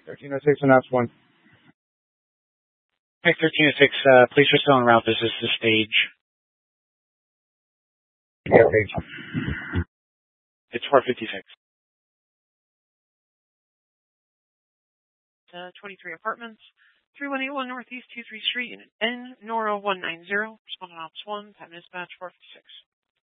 1306 and that's 1. Okay, 1306, police are still en route. This is the stage. Yeah, page. It's 456. 23 apartments, 3181 Northeast 23 Street, N Nora 190. Respondent Ops 1, Pat Dispatch 456.